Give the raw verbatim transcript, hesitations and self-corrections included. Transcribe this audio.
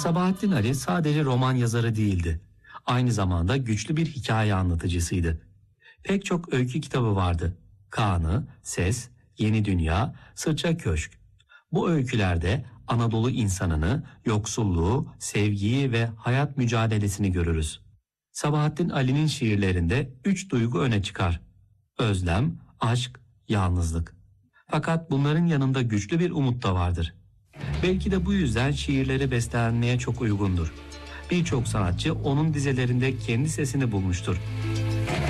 Sabahattin Ali sadece roman yazarı değildi. Aynı zamanda güçlü bir hikaye anlatıcısıydı. Pek çok öykü kitabı vardı. Kaan'ı, Ses, Yeni Dünya, Sırça Köşk. Bu öykülerde Anadolu insanını, yoksulluğu, sevgiyi ve hayat mücadelesini görürüz. Sabahattin Ali'nin şiirlerinde üç duygu öne çıkar: özlem, aşk, yalnızlık. Fakat bunların yanında güçlü bir umut da vardır. Belki de bu yüzden şiirleri bestelenmeye çok uygundur. Birçok sanatçı onun dizelerinde kendi sesini bulmuştur.